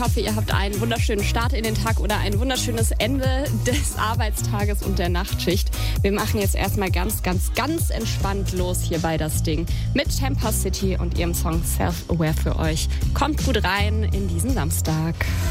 Ich hoffe, ihr habt einen wunderschönen Start in den Tag oder ein wunderschönes Ende des Arbeitstages und der Nachtschicht. Wir machen jetzt erstmal ganz entspannt los hier bei Das Ding mit Temper City und ihrem Song Self-Aware für euch. Kommt gut rein in diesen Samstag.